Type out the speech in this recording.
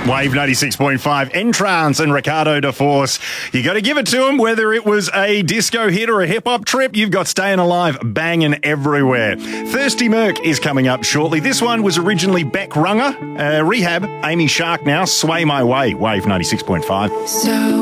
Wave 96.5, Entrance and Ricardo da Force. You got to give it to them, whether it was a disco hit or a hip-hop trip, you've got Staying Alive banging everywhere. Thirsty Merc is coming up shortly. This one was originally Beck Runger. Rehab, Amy Shark now, Sway My Way, Wave 96.5. So